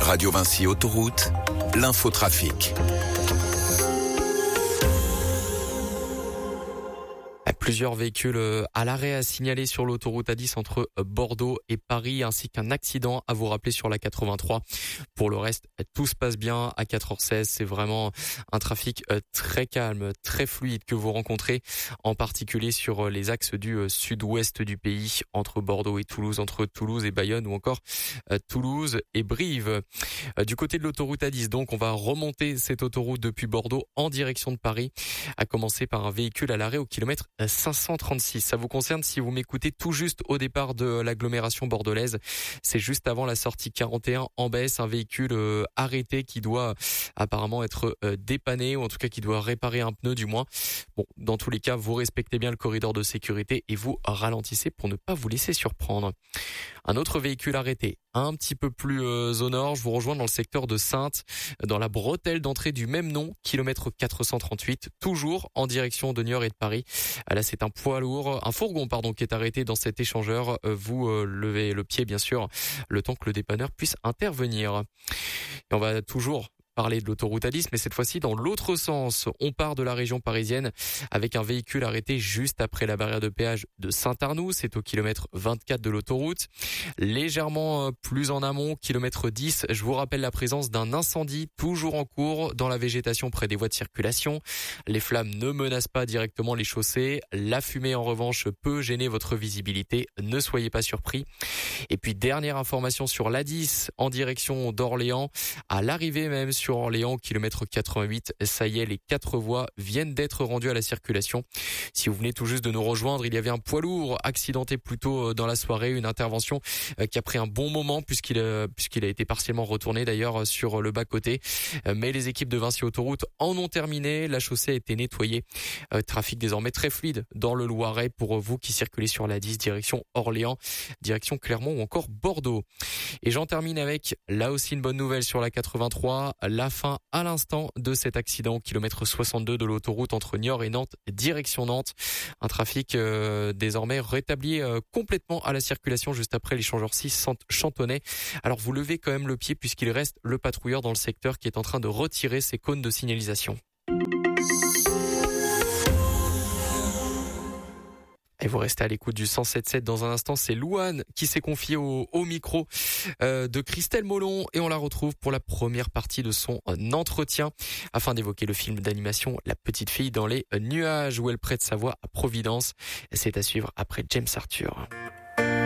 Radio Vinci Autoroute, l'infotrafic. Plusieurs véhicules à l'arrêt à signaler sur l'autoroute A10 entre Bordeaux et Paris, ainsi qu'un accident à vous rappeler sur la 83. Pour le reste, tout se passe bien à 4h16. C'est vraiment un trafic très calme, très fluide que vous rencontrez, en particulier sur les axes du sud-ouest du pays, entre Bordeaux et Toulouse, entre Toulouse et Bayonne ou encore Toulouse et Brive. Du côté de l'autoroute A10, donc, on va remonter cette autoroute depuis Bordeaux en direction de Paris, à commencer par un véhicule à l'arrêt au kilomètre 536. Ça vous concerne si vous m'écoutez tout juste au départ de l'agglomération bordelaise. C'est juste avant la sortie 41 en baisse, un véhicule arrêté qui doit apparemment être dépanné, ou en tout cas qui doit réparer un pneu du moins. Bon, dans tous les cas, vous respectez bien le corridor de sécurité et vous ralentissez pour ne pas vous laisser surprendre. Un autre véhicule arrêté un petit peu plus au nord, je vous rejoins dans le secteur de Saintes, dans la bretelle d'entrée du même nom, kilomètre 438, toujours en direction de Niort et de Paris. Là, c'est un fourgon, qui est arrêté dans cet échangeur. Vous levez le pied, bien sûr, le temps que le dépanneur puisse intervenir. Et on va toujours parler de l'autoroute A10, mais cette fois-ci dans l'autre sens. On part de la région parisienne avec un véhicule arrêté juste après la barrière de péage de Saint-Arnoux. C'est au kilomètre 24 de l'autoroute. Légèrement plus en amont, kilomètre 10, je vous rappelle la présence d'un incendie toujours en cours dans la végétation près des voies de circulation. Les flammes ne menacent pas directement les chaussées. La fumée, en revanche, peut gêner votre visibilité. Ne soyez pas surpris. Et puis, dernière information sur l'A10 en direction d'Orléans. À l'arrivée même sur Orléans, kilomètre 88, ça y est, les 4 voies viennent d'être rendues à la circulation. Si vous venez tout juste de nous rejoindre, il y avait un poids lourd accidenté plus tôt dans la soirée, une intervention qui a pris un bon moment puisqu'il a été partiellement retourné d'ailleurs sur le bas-côté. Mais les équipes de Vinci Autoroute en ont terminé, la chaussée a été nettoyée. Trafic désormais très fluide dans le Loiret pour vous qui circulez sur la 10, direction Orléans, direction Clermont ou encore Bordeaux. Et j'en termine avec, là aussi, une bonne nouvelle sur la 83, la fin à l'instant de cet accident au kilomètre 62 de l'autoroute entre Niort et Nantes, direction Nantes. Un trafic désormais rétabli complètement à la circulation juste après l'échangeur 6 Chantonnay. Alors vous levez quand même le pied puisqu'il reste le patrouilleur dans le secteur qui est en train de retirer ses cônes de signalisation. Et vous restez à l'écoute du 107.7. Dans un instant, c'est Louane qui s'est confiée au micro de Christelle Molon et on la retrouve pour la première partie de son entretien afin d'évoquer le film d'animation La Petite Fille dans les nuages où elle prête sa voix à Providence. C'est à suivre après James Arthur.